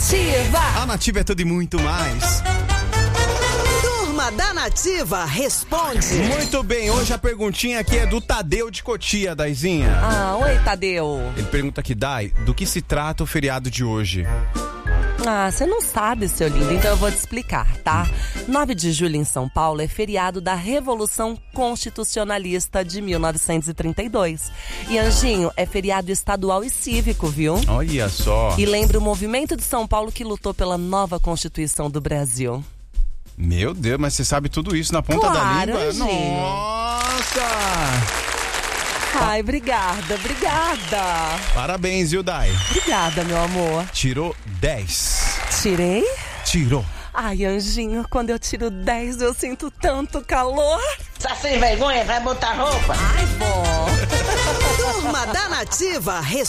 Nativa. A Nativa é tudo e muito mais. Turma da Nativa responde. Muito bem, hoje a perguntinha aqui é do Tadeu de Cotia, Daizinha. Oi, Tadeu. Ele pergunta aqui, Dai, do que se trata o feriado de hoje? Você não sabe, seu lindo, então eu vou te explicar, tá? 9 de julho em São Paulo é feriado da Revolução Constitucionalista de 1932. E, Anjinho, é feriado estadual e cívico, viu? Olha só. E lembra o movimento de São Paulo que lutou pela nova Constituição do Brasil. Meu Deus, mas você sabe tudo isso na ponta da língua? Anjinho. Nossa! Ai, obrigada. Parabéns, viu, Dai? Obrigada, meu amor. Tirou 10. Tirei? Tirou. Ai, Anjinho, quando eu tiro 10 eu sinto tanto calor. Tá sem vergonha? Vai botar roupa? Ai, bom. Turma da Nativa responde.